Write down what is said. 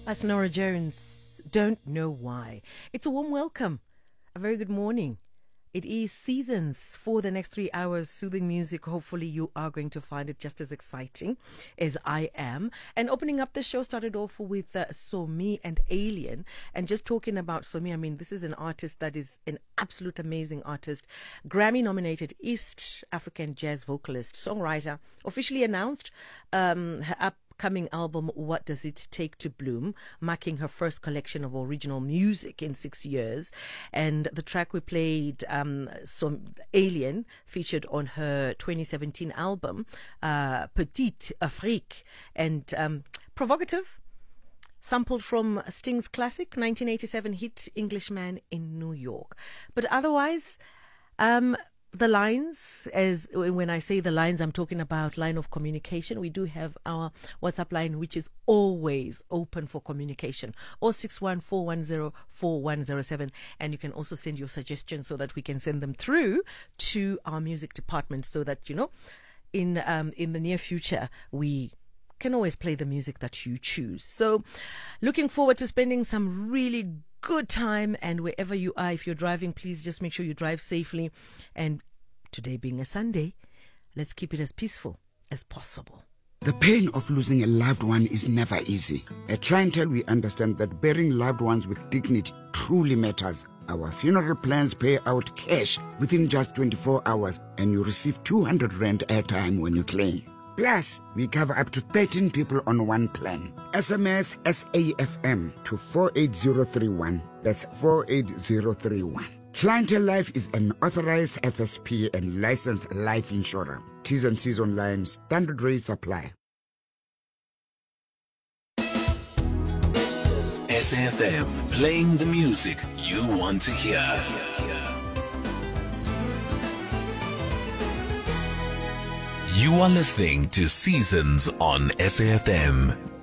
That's Nora Jones. Don't know why. It's a warm welcome. A very good morning. It is Seasons for the next 3 hours. Soothing music. Hopefully you are going to find it just as exciting as I am. And opening up the show started off with Somi and Alien. And just talking about Somi, I mean, this is an artist that is an absolute amazing artist. Grammy-nominated East African jazz vocalist, songwriter. Officially announced her upcoming album, What Does It Take to Bloom, marking her first collection of original music in 6 years. And the track we played, Alien, featured on her 2017 album, Petite Afrique, and provocative, sampled from Sting's classic 1987 hit Englishman in New York. But otherwise, the lines, as when I say the lines, I'm talking about line of communication. We do have our WhatsApp line, which is always open for communication, 061-410-4107. And you can also send your suggestions so that we can send them through to our music department so that, you know, in the near future, we can always play the music that you choose. So looking forward to spending some really good time, and wherever you are, if you're driving, please just make sure you drive safely. And today being a Sunday, let's keep it as peaceful as possible. The pain of losing a loved one is never easy. At Clientele, we understand that burying loved ones with dignity truly matters. Our funeral plans pay out cash within just 24 hours, and you receive 200 Rand airtime when you claim. Plus, we cover up to 13 people on one plan. SMS SAFM to 48031. That's 48031. Clientele Life is an authorized FSP and licensed life insurer. T's and C's online. Standard rates apply. SAFM, playing the music you want to hear. You are listening to Seasons on SAFM.